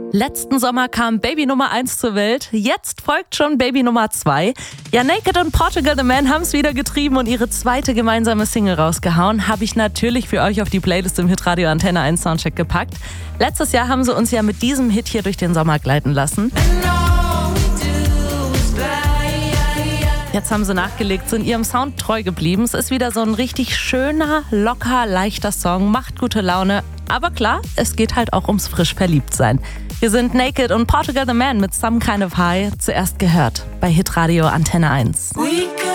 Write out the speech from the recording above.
Letzten Sommer kam Baby Nummer 1 zur Welt, jetzt folgt schon Baby Nummer 2. Ja, Naked und Portugal The Man haben es wieder getrieben und ihre zweite gemeinsame Single rausgehauen. Habe ich natürlich für euch auf die Playlist im Hitradio Antenne 1 Soundcheck gepackt. Letztes Jahr haben sie uns ja mit diesem Hit hier durch den Sommer gleiten lassen. Jetzt haben sie nachgelegt, sind ihrem Sound treu geblieben. Es ist wieder so ein richtig schöner, locker, leichter Song, macht gute Laune. Aber klar, es geht halt auch ums frisch Verliebtsein. Wir sind Naked und Portugal The Man mit Some Kind of High, zuerst gehört bei Hitradio Antenne 1.